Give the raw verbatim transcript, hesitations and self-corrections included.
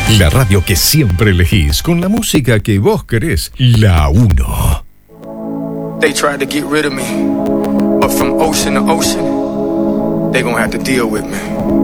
La radio que siempre elegís, con la música que vos querés. La uno. They tried to get rid of me, but from ocean to ocean, they gonna have to deal with me.